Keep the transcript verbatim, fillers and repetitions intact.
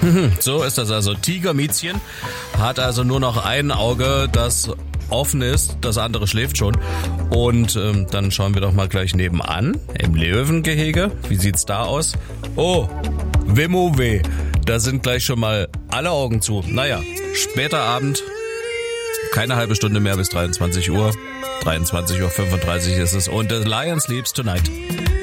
So ist das also. Tiger-Miezchen hat also nur noch ein Auge, das offen ist, das andere schläft schon. Und ähm, dann schauen wir doch mal gleich nebenan, im Löwengehege. Wie sieht's da aus? Oh, Wimmo weh. Da sind gleich schon mal alle Augen zu. Naja, später Abend, keine halbe Stunde mehr bis dreiundzwanzig Uhr. dreiundzwanzig Uhr fünfunddreißig ist es. Und The Lion Sleeps Tonight.